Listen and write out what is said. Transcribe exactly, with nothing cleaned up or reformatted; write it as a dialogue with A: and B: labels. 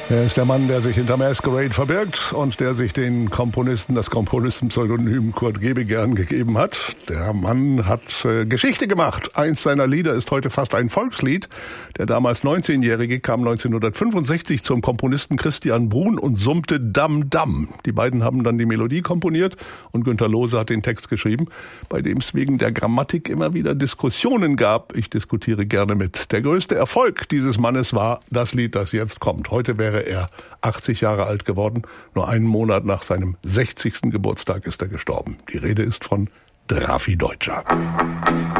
A: Er ist der Mann, der sich hinter Masquerade verbirgt und der sich den Komponisten, das Komponistenpseudonym Kurt Gebegern gegeben hat. Der Mann hat äh, Geschichte gemacht. Eins seiner Lieder ist heute fast ein Volkslied. Der damals neunzehnjährige kam neunzehnhundertfünfundsechzig zum Komponisten Christian Bruhn und summte Dam Dam. Die beiden haben dann die Melodie komponiert und Günter Lohse hat den Text geschrieben, bei dem es wegen der Grammatik immer wieder Diskussionen gab. Ich diskutiere gerne mit. Der größte Erfolg dieses Mannes war das Lied, das jetzt kommt. Heute wäre er achtzig Jahre alt geworden. Nur einen Monat nach seinem sechzigsten Geburtstag ist er gestorben. Die Rede ist von Drafi Deutscher.